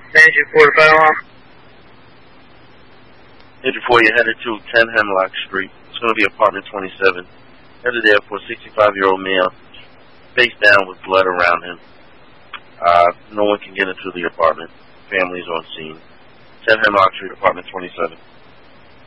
Engine 4 to fire alarm. Engine 4, you're headed to 10 Hemlock Street. It's going to be apartment 27. Headed there for a 65-year-old male, face down with blood around him. No one can get into the apartment. Family's on scene. 10 Hemlock Street, apartment 27.